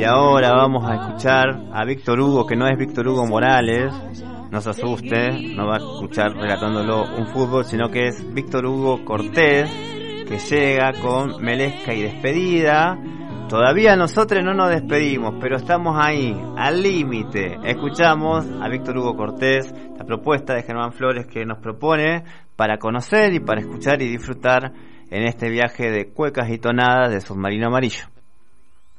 Y ahora vamos a escuchar a Víctor Hugo, que no es Víctor Hugo Morales, no se asuste, no va a escuchar relatándolo un fútbol, sino que es Víctor Hugo Cortés, que llega con Melesca y Despedida. Todavía nosotros no nos despedimos, pero estamos ahí, al límite. Escuchamos a Víctor Hugo Cortés, la propuesta de Germán Flores que nos propone para conocer y para escuchar y disfrutar en este viaje de cuecas y tonadas de Submarino Amarillo.